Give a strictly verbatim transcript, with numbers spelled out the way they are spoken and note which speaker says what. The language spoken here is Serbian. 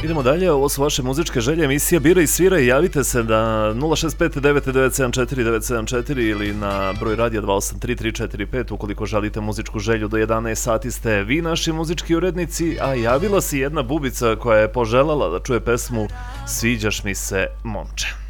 Speaker 1: Idemo dalje, ovo su vaše muzičke želje, emisija Bira i svira i javite se na nula šest pet devet devet sedam četiri devet sedam četiri ili na broj radija dva osam tri tri četiri pet ukoliko želite muzičku želju. Do jedanaest sati ste vi naši muzički urednici, a javila se jedna bubica koja je poželjela da čuje pesmu Sviđaš mi se momče.